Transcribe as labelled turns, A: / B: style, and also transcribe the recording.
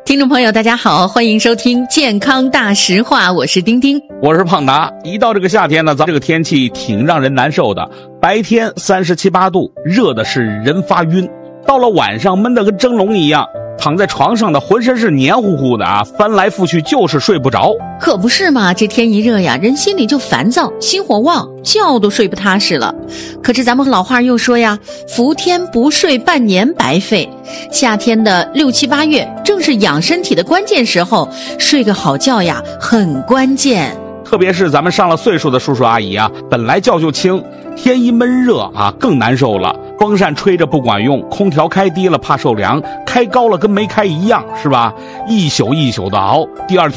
A: 听众朋友大家好，欢迎收听健康大实话，我是丁丁，
B: 我是胖达。一到这个夏天呢，咱这个天气挺让人难受的，白天37、8度，热的是人发晕，到了晚上闷得跟蒸笼一样，躺在床上的浑身是黏糊糊的啊，翻来覆去就是睡不着。
A: 可不是嘛，这天一热呀，人心里就烦躁，心火旺，觉都睡不踏实了。可是咱们老话又说呀，伏天不睡半年白费。夏天的6、7、8月正是养身体的关键时候，睡个好觉呀很关键。
B: 特别是咱们上了岁数的叔叔阿姨啊，本来觉就轻，天一闷热啊更难受了，风扇吹着不管用，空调开低了怕受凉，开高了跟没开一样，是吧？一宿一宿的熬，第二天